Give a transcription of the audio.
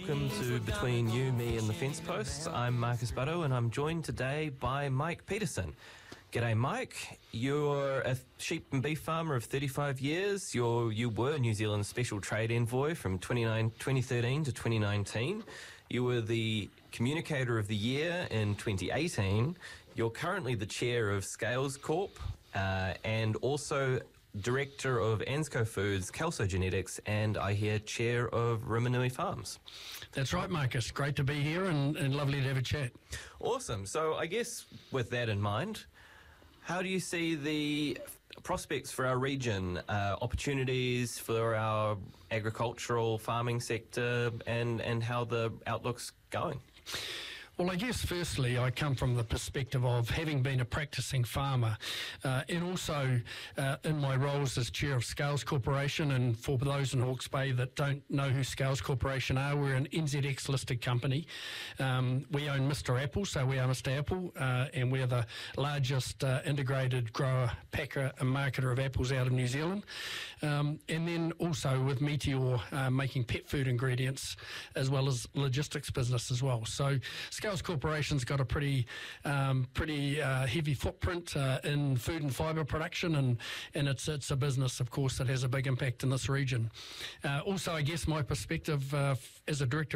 welcome to Between You, Me and the Fence Posts. I'm Marcus Butto and I'm joined today by Mike Peterson. G'day Mike, you're a sheep and beef farmer of 35 years. You were New Zealand's Special Trade Envoy from 2013 to 2019. You were the Communicator of the Year in 2018. You're currently the Chair of Scales Corp and also Director of Ansco Foods, Kelso Genetics, and I hear Chair of Rimanui Farms. That's right, Marcus. Great to be here and lovely to have a chat. Awesome. So I guess with that in mind, how do you see the prospects for our region, opportunities for our agricultural farming sector, and how the outlook's going? Well, I guess firstly, I come from the perspective of having been a practicing farmer and also in my roles as Chair of Scales Corporation. And for those in Hawke's Bay that don't know who Scales Corporation are, we're an NZX listed company. We own Mr. Apple, so we are Mr. Apple, and we're the largest integrated grower, packer and marketer of apples out of New Zealand. And then also with Meteor making pet food ingredients as well as logistics business as well. So Scales Corporation's got a pretty heavy footprint in food and fibre production, and it's a business, of course, that has a big impact in this region. Also, I guess my perspective as a director